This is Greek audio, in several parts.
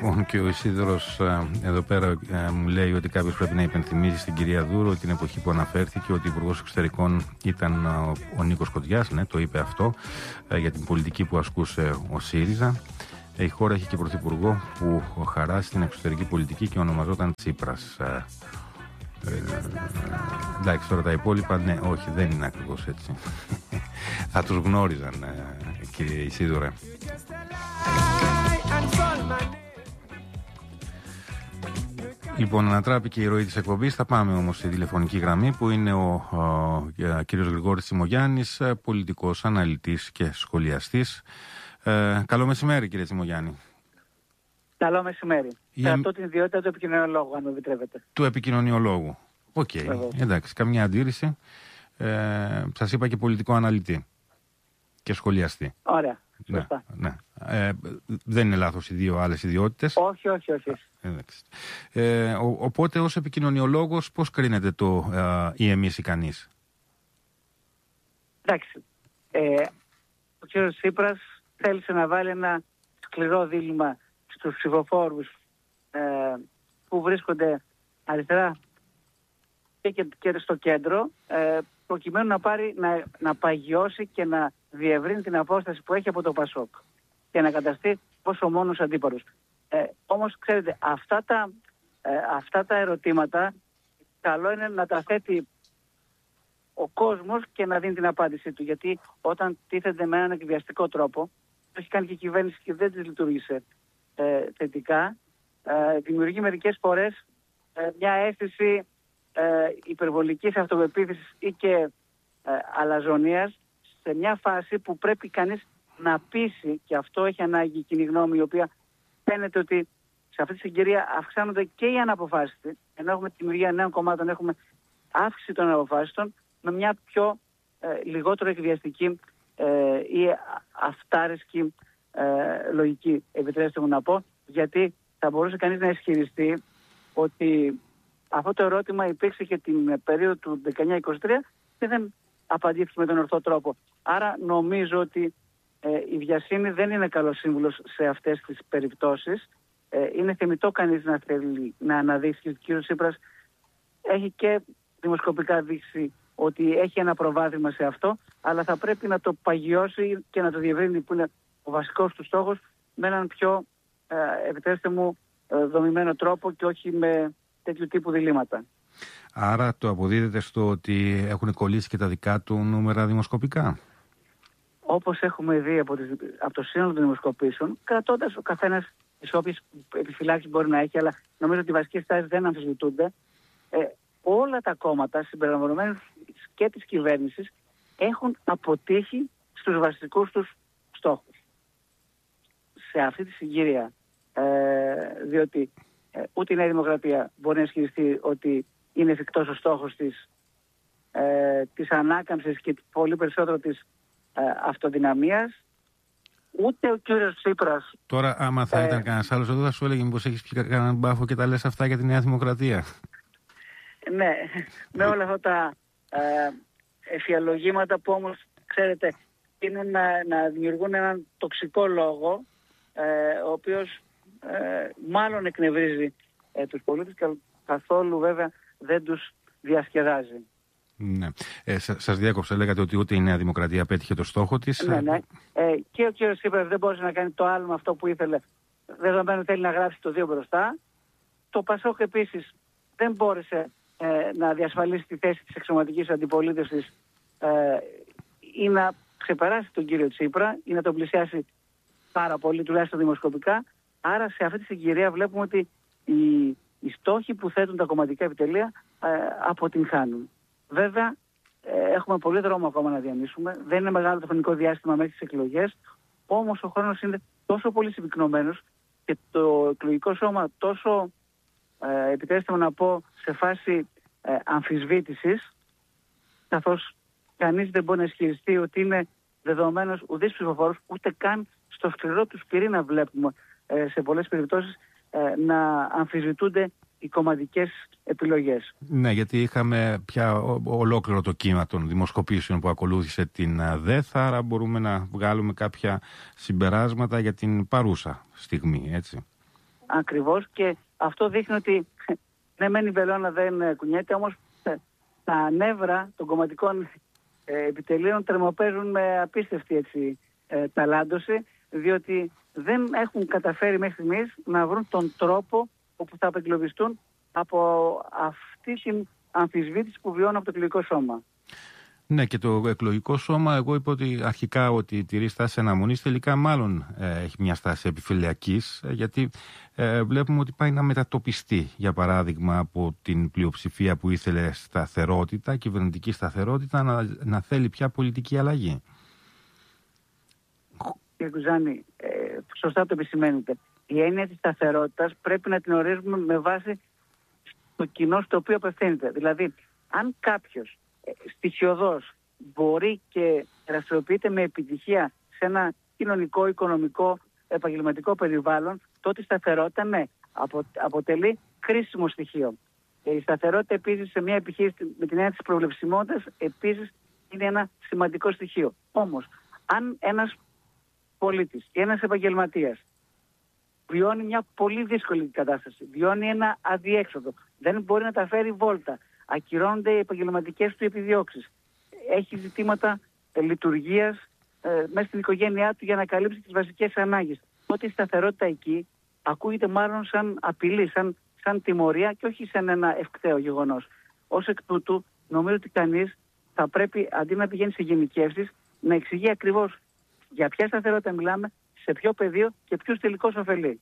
Λοιπόν, και ο Ισίδωρος εδώ πέρα μου λέει ότι κάποιος πρέπει να υπενθυμίζει στην κυρία Δούρου την εποχή που αναφέρθηκε ότι ο Υπουργός Εξωτερικών ήταν ο Νίκος Κοντιάς. Ναι, το είπε αυτό για την πολιτική που ασκούσε ο ΣΥΡΙΖΑ. Η χώρα έχει και πρωθυπουργό που χαράσει την εξωτερική πολιτική και ονομαζόταν Τσίπρας. Εντάξει, τώρα τα υπόλοιπα, ναι, όχι, δεν είναι ακριβώς έτσι. Θα τους γνώριζαν, κύριε Ισίδωρε. Λοιπόν, ανατράπηκε η ροή της εκπομπής. Θα πάμε όμως στη τηλεφωνική γραμμή που είναι ο κύριος Γρηγόρης Τσιμογιάννης, πολιτικός αναλυτής και σχολιαστής. Καλό μεσημέρι, κύριε Τσιμογιάννη. Καλό μεσημέρι. Κρατώ την ιδιότητα του επικοινωνιολόγου, αν με επιτρέπετε. Του επικοινωνιολόγου. Οκ. Εντάξει, καμιά αντίρρηση. Σας είπα και πολιτικό αναλυτή και σχολιαστή. Ωραία. Σωστά. Ναι. Δεν είναι λάθος οι δύο άλλες ιδιότητες. Όχι. Οπότε ως επικοινωνιολόγος πώς κρίνεται το ή εμείς ή κανείς? Εντάξει. Ο κ. Τσίπρας θέλησε να βάλει ένα σκληρό δίλημμα στους ψηφοφόρους που βρίσκονται αριστερά και στο κέντρο, προκειμένου να παγιώσει και να διευρύνει την απόσταση που έχει από το ΠΑΣΟΚ και να καταστεί ως ο μόνος αντίπαλος. Όμως, ξέρετε, αυτά τα ερωτήματα καλό είναι να τα θέτει ο κόσμος και να δίνει την απάντησή του. Γιατί όταν τίθεται με έναν εκβιαστικό τρόπο, το έχει κάνει και η κυβέρνηση και δεν της λειτουργήσε θετικά, δημιουργεί μερικές φορές μια αίσθηση υπερβολικής αυτοπεποίθησης ή και αλαζονίας σε μια φάση που πρέπει κανείς να πείσει, και αυτό έχει ανάγκη η κοινή γνώμη, η οποία φαίνεται ότι σε αυτή τη συγκυρία αυξάνονται και οι αναποφάσιστοι, ενώ έχουμε τη δημιουργία νέων κομμάτων, έχουμε αύξηση των αναποφάσιστων με μια πιο λιγότερο εκβιαστική ή αυτάρεσκη λογική, επιτρέψτε μου να πω, γιατί θα μπορούσε κανείς να ισχυριστεί ότι αυτό το ερώτημα υπήρξε και την περίοδο του 19-23 και δεν απαντήθηκε με τον ορθό τρόπο. Άρα νομίζω ότι η βιασύνη δεν είναι καλός σύμβουλος σε αυτές τις περιπτώσεις. Είναι θεμιτό κανείς να θέλει να αναδείξει. Ο κ. Τσίπρας έχει και δημοσκοπικά δείξει ότι έχει ένα προβάδισμα σε αυτό, αλλά θα πρέπει να το παγιώσει και να το διευρύνει, που είναι ο βασικός του στόχος, με έναν πιο, επιτρέψτε μου, δομημένο τρόπο και όχι με τέτοιου τύπου διλήμματα. Άρα το αποδίδεται στο ότι έχουν κολλήσει και τα δικά του νούμερα δημοσκοπικά. Όπως έχουμε δει από το σύνολο των δημοσκοπήσεων, κρατώντας ο καθένας τις όποιες επιφυλάξεις μπορεί να έχει, αλλά νομίζω ότι οι βασικές τάσεις δεν αμφισβητούνται, όλα τα κόμματα συμπεριλαμβανομένους και της κυβέρνησης έχουν αποτύχει στους βασικούς τους στόχους. Σε αυτή τη συγκυρία, διότι ούτε η Νέα Δημοκρατία μπορεί να ισχυριστεί ότι είναι εφικτός ο στόχος της ανάκαμψης και πολύ περισσότερο της αυτοδυναμίας, ούτε ο κύριος Τσίπρας. Τώρα, άμα θα ήταν κανένας άλλος εδώ, θα σου έλεγε μήπως έχεις πει κανέναν μπάφο και τα λες αυτά για τη Νέα Δημοκρατία. Ναι, με όλα αυτά τα εφιαλογήματα που όμως, ξέρετε, είναι να δημιουργούν έναν τοξικό λόγο, ο οποίος μάλλον εκνευρίζει τους πολίτες και καθόλου βέβαια δεν τους διασκεδάζει. Ναι. Σας διάκοψα, λέγατε ότι ούτε η Νέα Δημοκρατία πέτυχε το στόχο της. Ναι. Και ο κύριος Τσίπρας δεν μπορούσε να κάνει το άλμα αυτό που ήθελε, δεδομένου θέλει να γράψει το 2 μπροστά. Το ΠΑΣΟΚ επίσης δεν μπόρεσε να διασφαλίσει τη θέση της εξωματικής αντιπολίτευσης ή να ξεπεράσει τον κύριο Τσίπρα ή να τον πλησιάσει πάρα πολύ, τουλάχιστον δημοσκοπικά. Άρα σε αυτή τη συγκυρία βλέπουμε ότι οι στόχοι που θέτουν τα κομματικά επιτελεία αποτυγχάνουν. Βέβαια, έχουμε πολύ δρόμο ακόμα να διανύσουμε. Δεν είναι μεγάλο το χρονικό διάστημα μέχρι τις εκλογές. Όμως ο χρόνος είναι τόσο πολύ συμπυκνωμένος και το εκλογικό σώμα τόσο, επιτρέψτε μου να πω, σε φάση αμφισβήτησης, καθώς κανείς δεν μπορεί να ισχυριστεί ότι είναι δεδομένος ουδής ψηφοφόρος, ούτε καν στο σκληρό του πυρήνα βλέπουμε σε πολλές περιπτώσεις να αμφισβητούνται οι κομματικές επιλογές. Ναι, γιατί είχαμε πια ολόκληρο το κύμα των δημοσκοπήσεων που ακολούθησε την ΔΕΘ, άρα μπορούμε να βγάλουμε κάποια συμπεράσματα για την παρούσα στιγμή, έτσι. ακριβώς, και αυτό δείχνει ότι ναι, μεν η βελόνα δεν κουνιέται, όμως τα νεύρα των κομματικών επιτελείων τρεμοπαίζουν με απίστευτη ταλάντωση, διότι δεν έχουν καταφέρει μέχρι στιγμής να βρουν τον τρόπο όπου θα απεγκλωβιστούν από αυτή την αμφισβήτηση που βιώνουν από το εκλογικό σώμα. Ναι, και το εκλογικό σώμα, εγώ είπα ότι αρχικά ότι τηρεί στάση αναμονής, τελικά μάλλον έχει μια στάση επιφυλακής, γιατί βλέπουμε ότι πάει να μετατοπιστεί, για παράδειγμα, από την πλειοψηφία που ήθελε σταθερότητα, κυβερνητική σταθερότητα, να θέλει πια πολιτική αλλαγή. Κύριε Κουζάνη, σωστά το επισημαίνετε. Η έννοια της σταθερότητας πρέπει να την ορίζουμε με βάση το κοινό στο οποίο απευθύνεται. Δηλαδή, αν κάποιος στοιχειωδώς μπορεί και δραστηριοποιείται με επιτυχία σε ένα κοινωνικό, οικονομικό, επαγγελματικό περιβάλλον, τότε η σταθερότητα, ναι, αποτελεί κρίσιμο στοιχείο. Η σταθερότητα επίσης σε μια επιχείρηση με την έννοια της προβλεψιμότητας επίσης είναι ένα σημαντικό στοιχείο. Όμως, αν ένας πολίτης ή ένας επαγγελματίας βιώνει μια πολύ δύσκολη κατάσταση, βιώνει ένα αδιέξοδο, δεν μπορεί να τα φέρει βόλτα, ακυρώνονται οι επαγγελματικές του επιδιώξεις, έχει ζητήματα λειτουργίας μέσα στην οικογένειά του για να καλύψει τις βασικές ανάγκες, τότε η σταθερότητα εκεί ακούγεται μάλλον σαν απειλή, σαν τιμωρία και όχι σαν ένα ευκταίο γεγονός. Ως εκ τούτου, νομίζω ότι κανείς θα πρέπει, αντί να πηγαίνει σε γενικεύσεις, να εξηγεί ακριβώς για ποια σταθερότητα μιλάμε, σε ποιο πεδίο και ποιους τελικώς ωφελεί.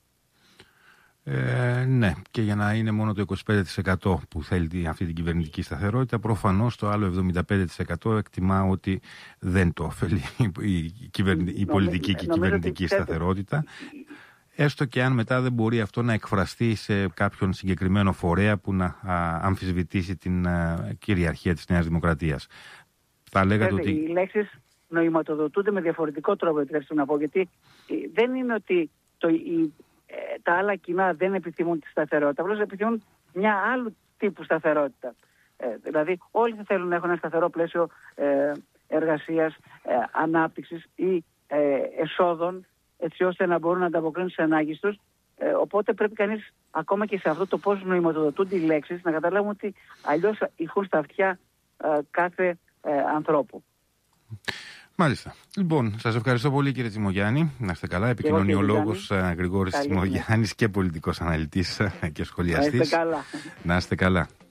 Ναι, και για να είναι μόνο το 25% που θέλει αυτή την κυβερνητική σταθερότητα, προφανώς το άλλο 75% εκτιμά ότι δεν το ωφελεί η πολιτική και η κυβερνητική σταθερότητα, έστω και αν μετά δεν μπορεί αυτό να εκφραστεί σε κάποιον συγκεκριμένο φορέα που να αμφισβητήσει την κυριαρχία της Νέας Δημοκρατίας. Θα λέγατε ότι οι λέξεις νοηματοδοτούνται με διαφορετικό τρόπο, επιτρέψτε να πω, γιατί δεν είναι ότι τα άλλα κοινά δεν επιθυμούν τη σταθερότητα, απλώς επιθυμούν μια άλλου τύπου σταθερότητα. Δηλαδή όλοι θα θέλουν να έχουν ένα σταθερό πλαίσιο εργασίας, ανάπτυξης ή εσόδων, έτσι ώστε να μπορούν να ανταποκρίνουν στις ανάγκες τους. Οπότε πρέπει κανείς ακόμα και σε αυτό το πώς νοηματοδοτούνται οι λέξεις να καταλάβουμε ότι αλλιώς ηχούν στα αυτιά κάθε ανθρώπου. Μάλιστα. Λοιπόν, σας ευχαριστώ πολύ, κύριε Τσιμογιάννη. Να είστε καλά. Επικοινωνιολόγος Γρηγόρης Τσιμογιάννης και πολιτικός αναλυτής και σχολιαστής. Να είστε καλά. Να είστε καλά.